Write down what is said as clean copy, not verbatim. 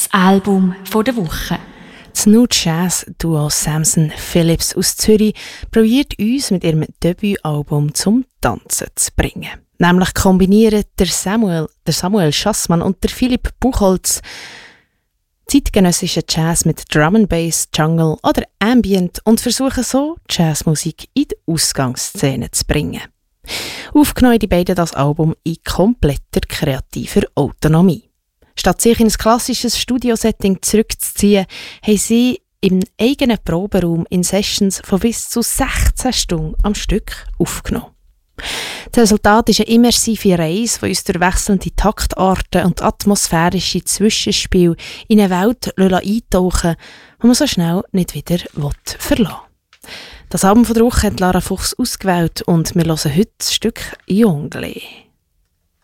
Album der Woche. Das New Jazz Duo Samson Phillips aus Zürich probiert uns mit ihrem Debütalbum zum Tanzen zu bringen. Nämlich kombinieren der Samuel Schassmann und der Philipp Buchholz zeitgenössischen Jazz mit Drum and Bass, Jungle oder Ambient und versuchen so, Jazzmusik in die Ausgangsszene zu bringen. Aufgenommen die beiden das Album in kompletter kreativer Autonomie. Statt sich in ein klassisches Studiosetting zurückzuziehen, haben sie im eigenen Proberaum in Sessions von bis zu 16 Stunden am Stück aufgenommen. Das Resultat ist eine immersive Reise, die uns durch wechselnde Taktarten und atmosphärische Zwischenspiele in eine Welt eintauchen, die man so schnell nicht wieder verlassen will. Das Album der Woche hat Lara Fuchs ausgewählt und wir hören heute das Stück «Jonglé».